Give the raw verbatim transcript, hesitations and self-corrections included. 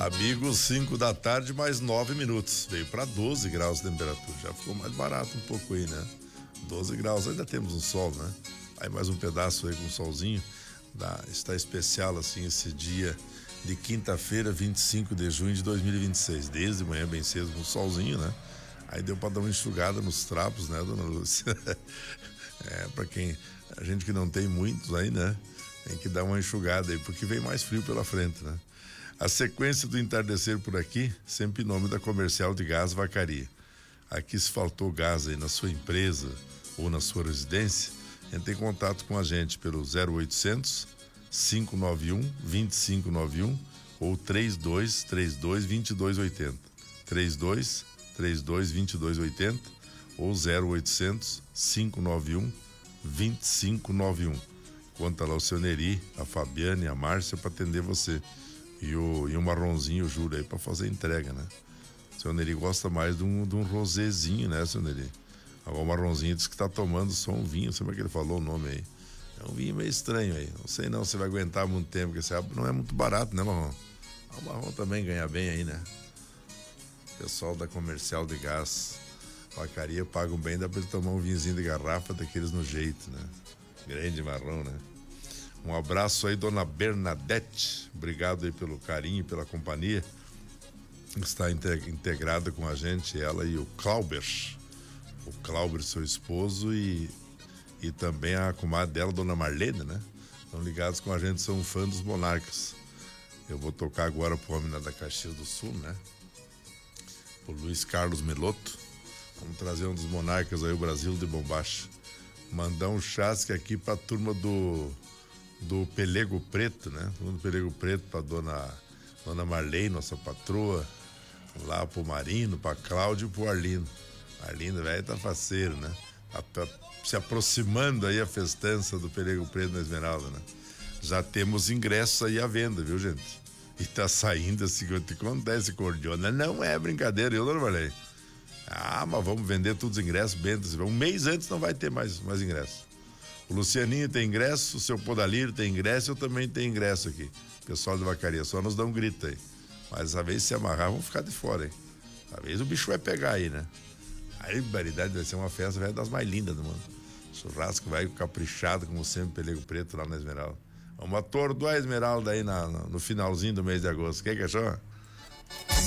Amigos, cinco da tarde, mais nove minutos. Veio para doze graus de temperatura. Já ficou mais barato um pouco aí, né? doze graus, ainda temos um sol, né? Aí mais um pedaço aí com um solzinho. Dá, está especial assim esse dia de quinta-feira, vinte e cinco de junho de dois mil e vinte e seis. Desde manhã bem cedo com um solzinho, né? Aí deu para dar uma enxugada nos trapos, né, dona Lúcia? É, para quem, a gente que não tem muitos aí, né? Tem que dar uma enxugada aí, porque vem mais frio pela frente, né? A sequência do entardecer por aqui, sempre em nome da Comercial de Gás Vacaria. Aqui, se faltou gás aí na sua empresa ou na sua residência, entre em contato com a gente pelo zero oitocentos, cinco nove um, dois cinco nove um ou trinta e dois, trinta e dois, vinte e dois oitenta. trinta e dois, trinta e dois, vinte e dois oitenta ou zero oitocentos, cinco nove um, dois cinco nove um. Conta lá o seu Neri, a Fabiane e a Márcia para atender você. E o, e o marronzinho, o Júlio aí, pra fazer a entrega, né? O seu Neri gosta mais de um, de um rosézinho, né, seu Neri? Agora o marronzinho diz que tá tomando só um vinho, não sei como é que ele falou o nome aí. É um vinho meio estranho aí. Não sei não se vai aguentar muito tempo, porque esse não é muito barato, né, marrom? O marrom também ganha bem aí, né? O pessoal da Comercial de Gás Vacaria pagam bem, dá pra ele tomar um vinhozinho de garrafa daqueles no jeito, né? Grande marrom, né? Um abraço aí, dona Bernadette. Obrigado aí pelo carinho, pela companhia. Está integrada com a gente, ela e o Clauber. O Clauber, seu esposo, e, e também a comadre dela, dona Marlene, né? Estão ligados com a gente, são fãs dos Monarcas. Eu vou tocar agora pro homem da Caxias do Sul, né? O Luiz Carlos Meloto. Vamos trazer um dos Monarcas aí, o Brasil de Bombacha. Mandar um chasque aqui pra turma do... do Pelego Preto, né? Do Pelego Preto pra dona, dona Marlene, nossa patroa, lá pro Marino, pra Cláudio e pro Arlindo. Arlindo, velho, tá faceiro, né? Tá se aproximando aí a festança do Pelego Preto na Esmeralda, né? Já temos ingressos aí à venda, viu, gente? E tá saindo assim, o que acontece, cordiona? Não é brincadeira, eu não falei. Ah, mas vamos vender todos os ingressos bem, um mês antes não vai ter mais, mais ingressos. O Lucianinho tem ingresso, o seu Podaliro tem ingresso, eu também tenho ingresso aqui. Pessoal da Vacaria, só nos dá um grito aí. Mas essa vez se amarrar, vamos ficar de fora, hein? Essa vez o bicho vai pegar aí, né? A barbaridade vai ser uma festa vai das mais lindas do mundo. Churrasco vai caprichado, como sempre, Pelego Preto lá na Esmeralda. Vamos atordoar a Esmeralda aí na, no finalzinho do mês de agosto. Quem que achou?